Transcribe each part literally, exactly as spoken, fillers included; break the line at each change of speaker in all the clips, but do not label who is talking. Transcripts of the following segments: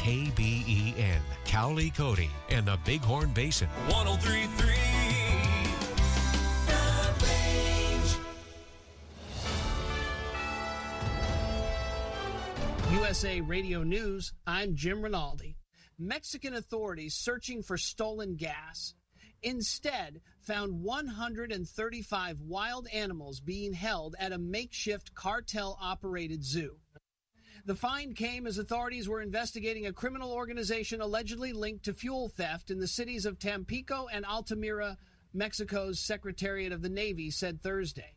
K B E N, Cowley, Cody, and the Bighorn Basin.
one oh three point three The Range.
U S A Radio News, I'm Jim Rinaldi. Mexican authorities searching for stolen gas instead found one hundred thirty-five wild animals being held at a makeshift cartel-operated zoo. The find came as authorities were investigating a criminal organization allegedly linked to fuel theft in the cities of Tampico and Altamira, Mexico's Secretariat of the Navy said Thursday.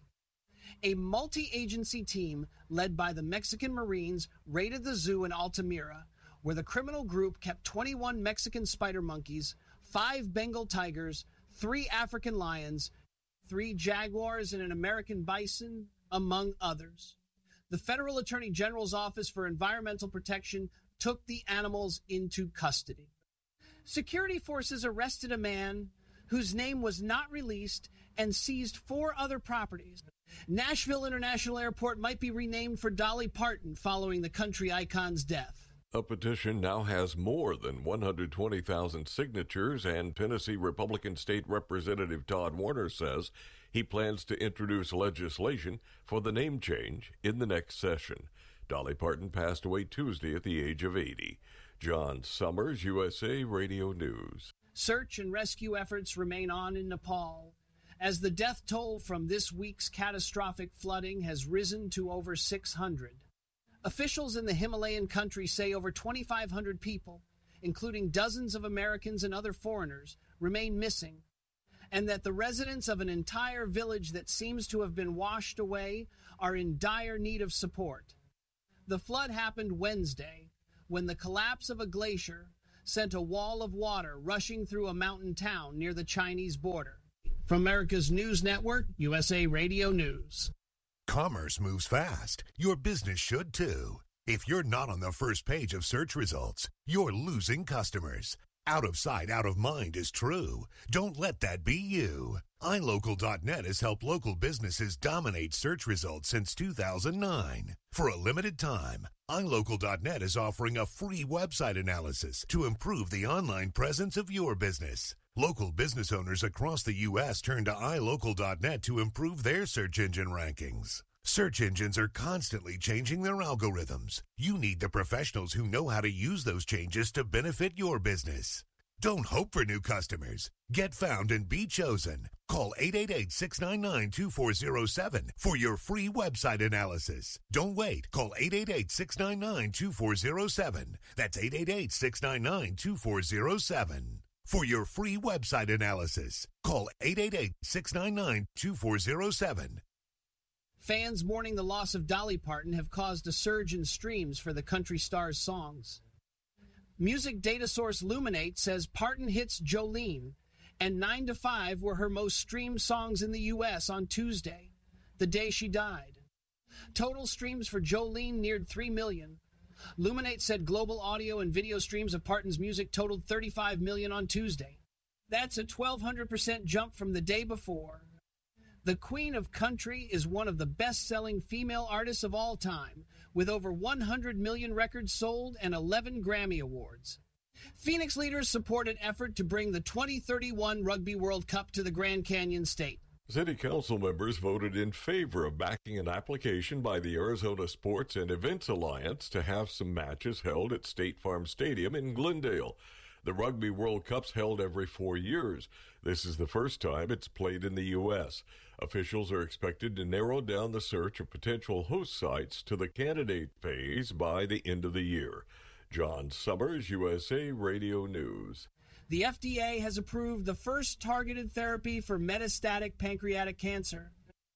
A multi-agency team led by the Mexican Marines raided the zoo in Altamira, where the criminal group kept twenty-one Mexican spider monkeys, five Bengal tigers, three African lions, three jaguars, and an American bison, among others. The Federal Attorney General's Office for Environmental Protection took the animals into custody. Security forces arrested a man whose name was not released and seized four other properties. Nashville International Airport might be renamed for Dolly Parton following the country icon's death.
A petition now has more than one hundred twenty thousand signatures, and Tennessee Republican State Representative Todd Warner says he plans to introduce legislation for the name change in the next session. Dolly Parton passed away Tuesday at the age of eighty. John Summers, U S A Radio News.
Search and rescue efforts remain on in Nepal as the death toll from this week's catastrophic flooding has risen to over six hundred. Officials in the Himalayan country say over twenty-five hundred people, including dozens of Americans and other foreigners, remain missing, and that the residents of an entire village that seems to have been washed away are in dire need of support. The flood happened Wednesday when the collapse of a glacier sent a wall of water rushing through a mountain town near the Chinese border. From America's News Network, U S A Radio News.
Commerce moves fast. Your business should too. If you're not on the first page of search results, you're losing customers. Out of sight, out of mind is true. Don't let that be you. i local dot net has helped local businesses dominate search results since two thousand nine. For a limited time, i local dot net is offering a free website analysis to improve the online presence of your business. Local business owners across the U S turn to i local dot net to improve their search engine rankings. Search engines are constantly changing their algorithms. You need the professionals who know how to use those changes to benefit your business. Don't hope for new customers. Get found and be chosen. Call eight eight eight, six nine nine, two four zero seven for your free website analysis. Don't wait. Call eight eight eight, six nine nine, two four zero seven. That's eight eight eight, six nine nine, two four zero seven. For your free website analysis, call eight eight eight, six nine nine, two four zero seven.
Fans mourning the loss of Dolly Parton have caused a surge in streams for the country star's songs. Music data source Luminate says Parton hits Jolene and nine to five were her most streamed songs in the U S on Tuesday, the day she died. Total streams for Jolene neared three million. Luminate said global audio and video streams of Parton's music totaled thirty-five million on Tuesday. That's a twelve hundred percent jump from the day before. The Queen of Country is one of the best-selling female artists of all time, with over one hundred million records sold and eleven Grammy Awards. Phoenix leaders support an effort to bring the twenty thirty-one Rugby World Cup to the Grand Canyon State.
City Council members voted in favor of backing an application by the Arizona Sports and Events Alliance to have some matches held at State Farm Stadium in Glendale. The Rugby World Cup's held every four years. This is the first time it's played in the U S. Officials are expected to narrow down the search of potential host sites to the candidate phase by the end of the year. John Summers, U S A Radio News.
The F D A has approved the first targeted therapy for metastatic pancreatic cancer.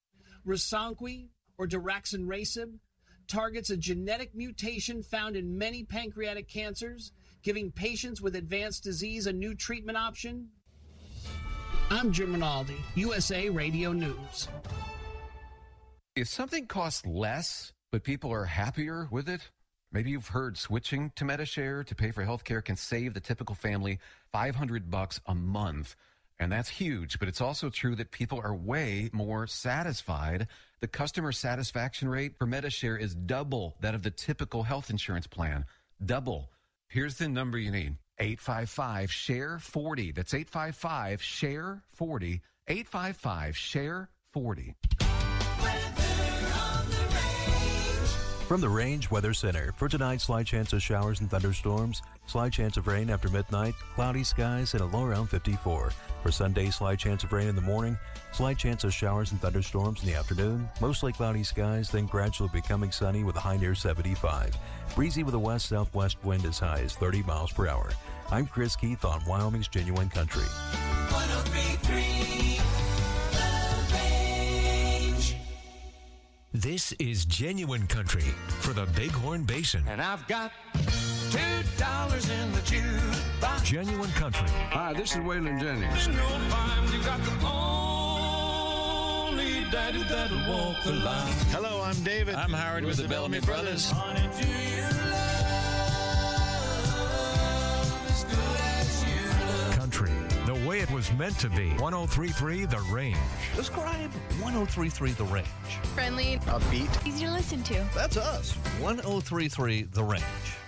Rasanqui, or daraxonrasib, targets a genetic mutation found in many pancreatic cancers, giving patients with advanced disease a new treatment option. I'm Jim Rinaldi, U S A Radio News.
If something costs less, but people are happier with it, maybe you've heard switching to Medi-Share to pay for health care can save the typical family five hundred bucks a month. And that's huge, but it's also true that people are way more satisfied. The customer satisfaction rate for Medi-Share is double that of the typical health insurance plan. Double. Here's the number you need. eight five five, S H A R E, forty. That's eight five five, S H A R E, forty. eight five five, S H A R E, forty.
From the Range Weather Center, for tonight, slight chance of showers and thunderstorms, slight chance of rain after midnight, cloudy skies, and a low around fifty-four. For Sunday, slight chance of rain in the morning, slight chance of showers and thunderstorms in the afternoon, mostly cloudy skies, then gradually becoming sunny with a high near seventy-five. Breezy with a west-southwest wind as high as thirty miles per hour. I'm Chris Keith on Wyoming's Genuine Country.
one oh three three The Range.
This is Genuine Country for the Bighorn Basin.
And I've got two dollars in the jukebox.
Genuine Country.
Hi, this is Waylon Jennings.
You got the only daddy that'll walk the line.
Hello, I'm David.
I'm Howard with the Bellamy Brothers.
Honey, do you love as good as you look?
Country, the way it was meant to be. one oh three point three The Range.
Describe one oh three point three The Range.
Friendly,
Upbeat.
easy to listen to.
That's us. one oh three point three The Range.